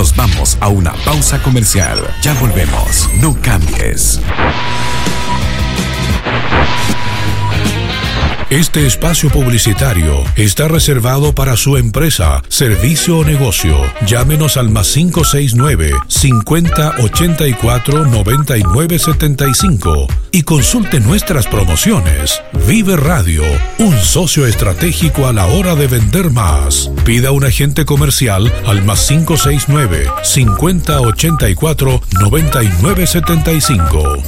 Nos vamos a una pausa comercial. Ya volvemos. No cambies. Este espacio publicitario está reservado para su empresa, servicio o negocio. Llámenos al +569 50 84 99 75 y consulte nuestras promociones. Vive Radio, un socio estratégico a la hora de vender más. Pida a un agente comercial al +569 50 84 99 75.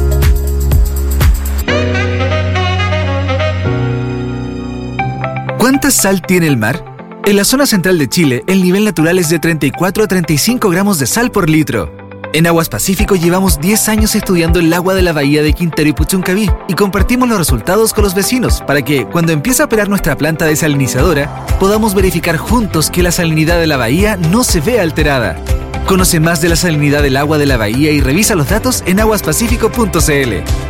¿Cuánta sal tiene el mar? En la zona central de Chile, el nivel natural es de 34 a 35 gramos de sal por litro. En Aguas Pacífico llevamos 10 años estudiando el agua de la bahía de Quintero y Puchuncaví y compartimos los resultados con los vecinos para que, cuando empiece a operar nuestra planta desalinizadora, podamos verificar juntos que la salinidad de la bahía no se vea alterada. Conoce más de la salinidad del agua de la bahía y revisa los datos en aguaspacifico.cl.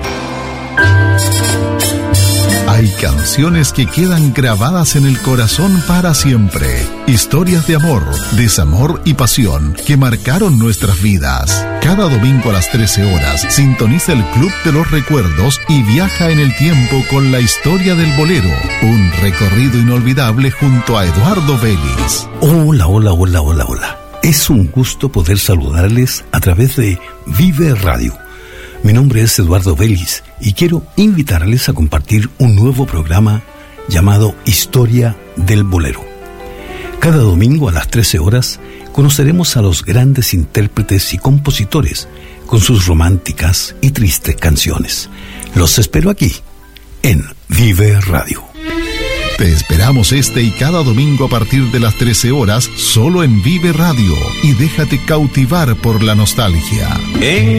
Hay canciones que quedan grabadas en el corazón para siempre. Historias de amor, desamor y pasión que marcaron nuestras vidas. Cada domingo a las 13 horas sintoniza el Club de los Recuerdos y viaja en el tiempo con la historia del bolero. Un recorrido inolvidable junto a Eduardo Vélez. Hola. Es un gusto poder saludarles a través de Vive Radio. Mi nombre es Eduardo Vélez y quiero invitarles a compartir un nuevo programa llamado Historia del Bolero. Cada domingo a las 13 horas conoceremos a los grandes intérpretes y compositores con sus románticas y tristes canciones. Los espero aquí, en Vive Radio. Te esperamos este y cada domingo a partir de las 13 horas solo en Vive Radio y déjate cautivar por la nostalgia.